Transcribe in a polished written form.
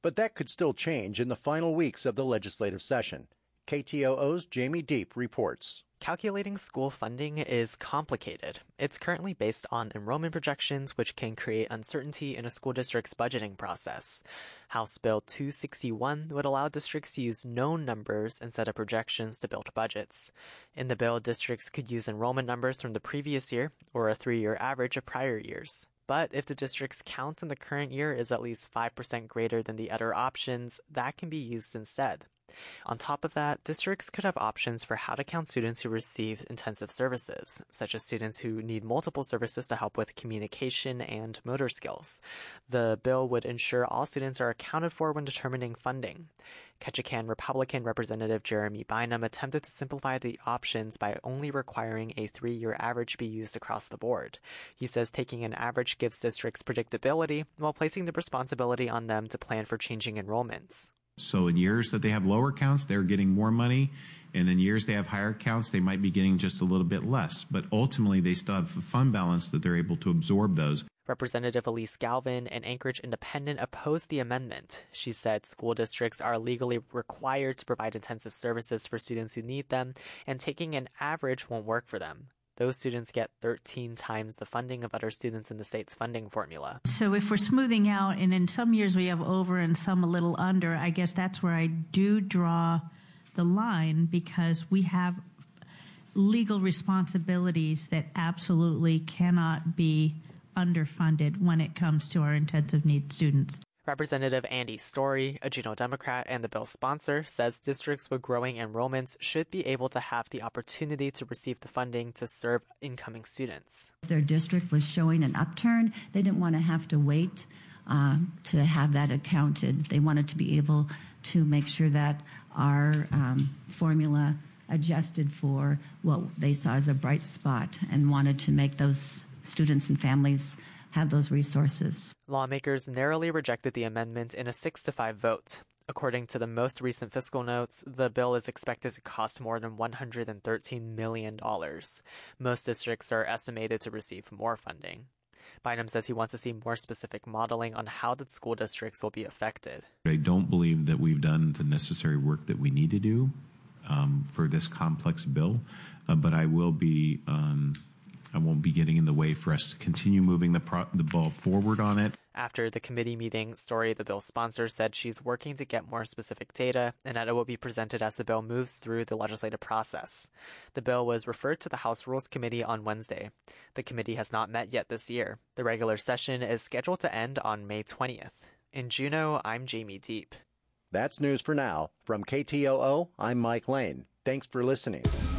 but that could still change in the final weeks of the legislative session. KTOO's Jamie Deep reports. Calculating school funding is complicated. It's currently based on enrollment projections, which can create uncertainty in a school district's budgeting process. House Bill 261 would allow districts to use known numbers instead of projections to build budgets. In the bill, districts could use enrollment numbers from the previous year or a 3-year average of prior years. But if the district's count in the current year is at least 5% greater than the other options, that can be used instead. On top of that, districts could have options for how to count students who receive intensive services, such as students who need multiple services to help with communication and motor skills. The bill would ensure all students are accounted for when determining funding. Ketchikan Republican Representative Jeremy Bynum attempted to simplify the options by only requiring a 3-year average be used across the board. He says taking an average gives districts predictability while placing the responsibility on them to plan for changing enrollments. So in years that they have lower counts, they're getting more money. And in years they have higher counts, they might be getting just a little bit less. But ultimately, they still have a fund balance that they're able to absorb those. Representative Elise Galvin, an Anchorage Independent, opposed the amendment. She said school districts are legally required to provide intensive services for students who need them, and taking an average won't work for them. Those students get 13 times the funding of other students in the state's funding formula. So if we're smoothing out, and in some years we have over and some a little under, I guess that's where I do draw the line, because we have legal responsibilities that absolutely cannot be underfunded when it comes to our intensive needs students. Representative Andy Story, a Juneau Democrat and the bill's sponsor, says districts with growing enrollments should be able to have the opportunity to receive the funding to serve incoming students. If their district was showing an upturn, they didn't want to have to wait to have that accounted. They wanted to be able to make sure that our formula adjusted for what they saw as a bright spot, and wanted to make those students and families have those resources. Lawmakers narrowly rejected the amendment in a 6-5 vote. According to the most recent fiscal notes, the bill is expected to cost more than $113 million. Most districts are estimated to receive more funding. Bynum says he wants to see more specific modeling on how the school districts will be affected. I don't believe that we've done the necessary work that we need to do for this complex bill, but I won't be getting in the way for us to continue moving the ball forward on it. After the committee meeting, Story, the bill's sponsor, said she's working to get more specific data and that it will be presented as the bill moves through the legislative process. The bill was referred to the House Rules Committee on Wednesday. The committee has not met yet this year. The regular session is scheduled to end on May 20th. In Juneau, I'm Jamie Deep. That's news for now. From KTOO, I'm Mike Lane. Thanks for listening.